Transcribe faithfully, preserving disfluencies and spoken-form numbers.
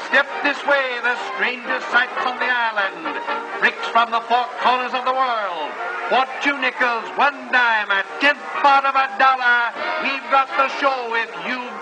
Step this way, the strangest sights on the island. Bricks from the four corners of the world. For two nickels, one dime, a tenth part of a dollar, we've got the show with you